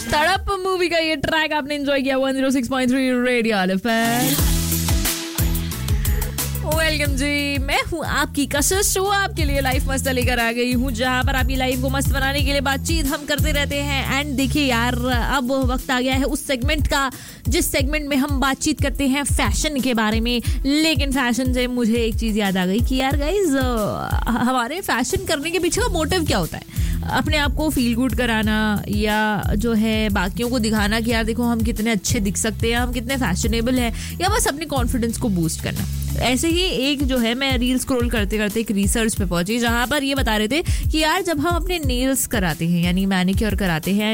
तड़प मूवी का ये ट्रैक आपने एंजॉय किया 106.3 रेडियो एफएम। वेलकम जी, मैं हूँ आपकी कशिश, वो आपके लिए लाइफ मस्त लेकर आ गई हूँ, जहाँ पर आपकी लाइफ को मस्त बनाने के लिए बातचीत हम करते रहते हैं। एंड देखिए यार, अब वक्त आ गया है उस सेगमेंट का जिस सेगमेंट में हम बातचीत करते हैं फैशन के बारे में। लेकिन फैशन से मुझे एक चीज़ याद आ गई कि यार गाइज, हमारे फैशन करने के पीछे का मोटिव क्या होता है? अपने आप को फील गुड कराना, या जो है बाकियों को दिखाना कि यार देखो हम कितने अच्छे दिख सकते हैं, हम कितने फैशनेबल हैं, या बस अपने कॉन्फिडेंस को बूस्ट करना। ऐसे ही एक जो है, मैं रील स्क्रॉल करते करते एक रिसर्च पे पहुंची जहां पर ये बता रहे थे कि यार जब हम अपने नेल्स कराते हैं, यानी मैनिक्योर कराते हैं,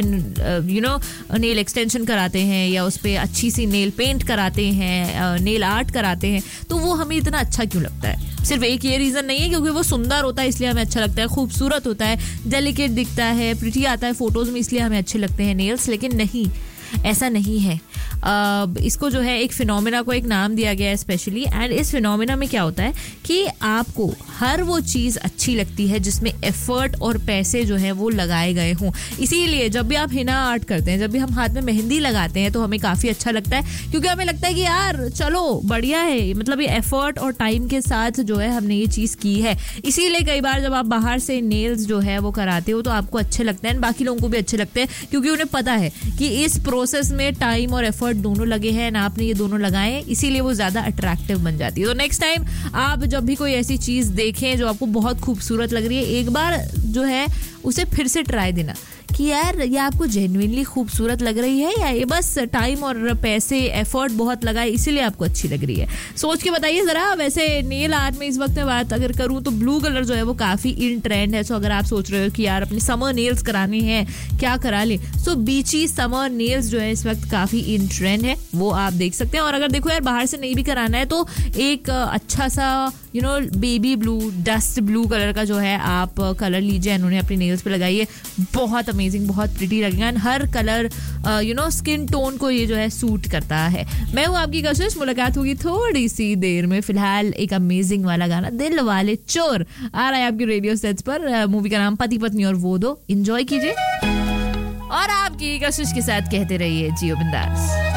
नेल एक्सटेंशन कराते हैं, या उस पर अच्छी सी नेल पेंट कराते हैं, नेल आर्ट कराते हैं, तो वो हमें इतना अच्छा क्यों लगता है? सिर्फ एक ये रीजन नहीं है क्योंकि वो सुंदर होता है इसलिए हमें अच्छा लगता है, खूबसूरत होता है, डेलिकेट दिखता है, प्रिटी आता है फोटोज में, इसलिए हमें अच्छे लगते हैं नेल्स। लेकिन नहीं, ऐसा नहीं है। इसको जो है एक फिनोमेना को एक नाम दिया गया है स्पेशली। एंड इस फिनोमेना में क्या होता है कि आपको हर वो चीज़ अच्छी लगती है जिसमें एफर्ट और पैसे जो है वो लगाए गए हों। इसीलिए जब भी आप हिना आर्ट करते हैं, जब भी हम हाथ में मेहंदी लगाते हैं, तो हमें काफ़ी अच्छा लगता है, क्योंकि हमें लगता है कि यार चलो बढ़िया है, मतलब ये एफर्ट और टाइम के साथ जो है हमने ये चीज़ की है। इसीलिए कई बार जब आप बाहर से नेल्स जो है वो कराते हो तो आपको अच्छे लगते हैं, बाकी लोगों को भी अच्छे लगते हैं, क्योंकि उन्हें पता है कि इस प्रोसेस में टाइम और एफर्ट दोनों लगे हैं ना, आपने ये दोनों लगाए, इसीलिए वो ज्यादा अट्रैक्टिव बन जाती है। तो नेक्स्ट टाइम आप जब भी कोई ऐसी चीज देखें जो आपको बहुत खूबसूरत लग रही है, एक बार जो है उसे फिर से ट्राई देना कि यार ये आपको जेन्युइनली खूबसूरत लग रही है, या ये बस टाइम और पैसे एफर्ट बहुत लगाए इसीलिए आपको अच्छी लग रही है। सोच के बताइए जरा। वैसे नेल आर्ट में इस वक्त में बात अगर करूं तो ब्लू कलर जो है वो काफी इन ट्रेंड है। सो अगर आप सोच रहे हो कि यार अपने समर नेल्स कराने हैं, क्या करा ले, सो बीची समर नेल्स जो है इस वक्त काफी इन ट्रेंड है, वो आप देख सकते हैं। और अगर देखो यार बाहर से नहीं भी कराना है तो एक अच्छा सा baby blue, dust blue colour का जो है आप कलर लीजिए, उन्होंने अपनी नेल्स पे लगाइए, बहुत अमेजिंग, बहुत प्रिटी लगेगा। हर कलर स्किन टोन को ये जो है सूट करता है। मैं हूँ आपकी कशिश, मुलाकात होगी थोड़ी सी देर में। फिलहाल एक अमेजिंग वाला गाना दिल वाले चोर आ रहा है आपकी रेडियो सेट्स पर। मूवी का नाम पति पत्नी और वो दो, एंजॉय कीजिए और आपकी कशिश के साथ कहते रहिए जियो बिंदास।